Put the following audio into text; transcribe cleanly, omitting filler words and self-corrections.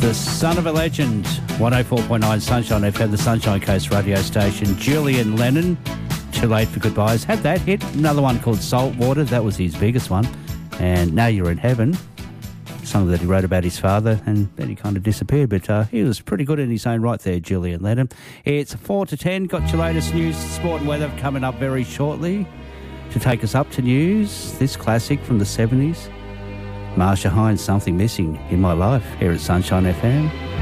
The son of a legend, 104.9 Sunshine FM, the Sunshine Coast radio station. Julian Lennon, Too Late for Goodbyes, had that hit. Another one called Saltwater, that was his biggest one. And Now You're in Heaven, a song that he wrote about his father, and then he kind of disappeared, but he was pretty good in his own right there, Julian Lennon. It's 4 to 10, got your latest news, sport and weather coming up very shortly. To take us up to news, this classic from the 70s, Marsha Hines, Something Missing in My Life, here at Sunshine FM.